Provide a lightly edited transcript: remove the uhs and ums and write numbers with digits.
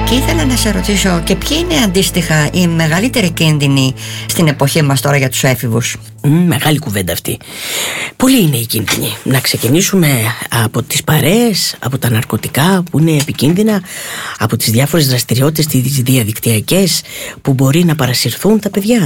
Και ήθελα να σε ρωτήσω, και ποιοι είναι αντίστοιχα οι μεγαλύτεροι κίνδυνοι στην εποχή μας τώρα για τους έφηβους? Μεγάλη κουβέντα αυτή. Πολλοί είναι οι κίνδυνοι. Να ξεκινήσουμε από τις παρέες, από τα ναρκωτικά που είναι επικίνδυνα, από τις διάφορες δραστηριότητες τις διαδικτυακές που μπορεί να παρασυρθούν τα παιδιά.